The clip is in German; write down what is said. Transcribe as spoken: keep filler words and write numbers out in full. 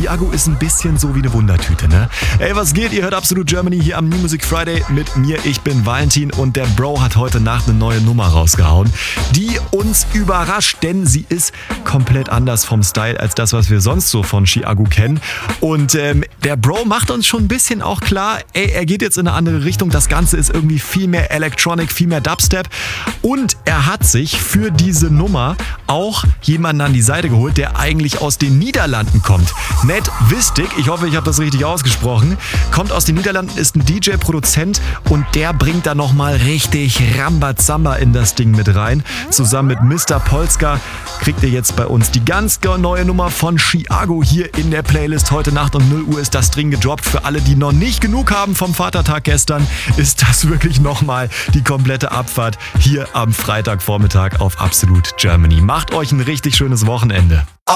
Chiago ist ein bisschen so wie eine Wundertüte, ne? Ey, was geht? Ihr hört Absolut Germany hier am New Music Friday mit mir. Ich bin Valentin und der Bro hat heute Nacht eine neue Nummer rausgehauen, die uns überrascht, denn sie ist komplett anders vom Style als das, was wir sonst so von Chiago kennen. Und ähm, der Bro macht uns schon ein bisschen auch klar, ey, er geht jetzt in eine andere Richtung. Das Ganze ist irgendwie viel mehr Electronic, viel mehr Dubstep. Und er hat sich für diese Nummer auch jemanden an die Seite geholt, der eigentlich aus den Niederlanden kommt. Ned Wistig, ich hoffe, ich habe das richtig ausgesprochen, kommt aus den Niederlanden, ist ein D J-Produzent und der bringt da nochmal richtig Rambazamba in das Ding mit rein. Zusammen mit Mister Polska kriegt ihr jetzt bei uns die ganz neue Nummer von Chiago hier in der Playlist. Heute Nacht um null Uhr ist das Ding gedroppt. Für alle, die noch nicht genug haben vom Vatertag gestern, ist das wirklich nochmal die komplette Abfahrt hier am Freitagvormittag auf Absolut Germany. Macht euch ein richtig schönes Wochenende.